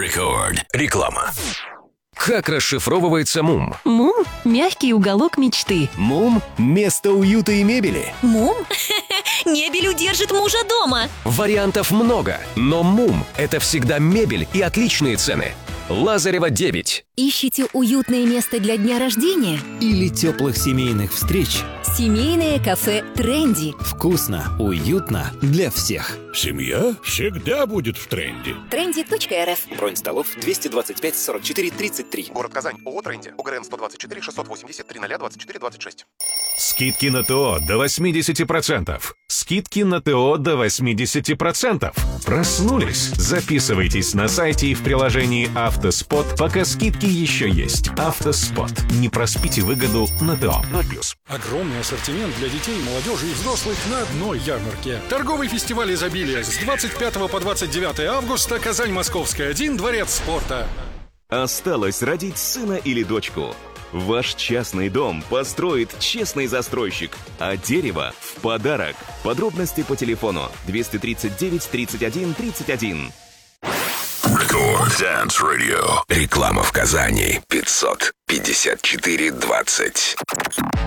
Рекорд. Реклама. Как расшифровывается МУМ? МУМ – мягкий уголок мечты. МУМ – место уюта и мебели. МУМ? Мебель удержит мужа дома. Вариантов много, но МУМ – это всегда мебель и отличные цены. Лазарева, 9. Ищите уютное место для дня рождения? Или теплых семейных встреч? Семейное кафе «Тренди». Вкусно, уютно для всех. Семья всегда будет в тренде. Trendy.rf. Бронь столов 225 44 33. Город Казань. ООО «Тренди». УГРН 124 680 300 24 26. Скидки на ТО до 80%. Скидки на ТО до 80%. Проснулись? Записывайтесь на сайте и в приложении «Автоспот», пока скидки еще есть. «Автоспот». Не проспите выгоду на ТО. 0+. Огромный ассортимент для детей, молодежи и взрослых на одной ярмарке. Торговый фестиваль изобилия с 25 по 29 августа. Казань, Московская, 1, Дворец спорта. Осталось родить сына или дочку. Ваш частный дом построит честный застройщик, а дерево в подарок. Подробности по телефону 239 31 31. Рекорд Dance Radio. Реклама в Казани. 554 20.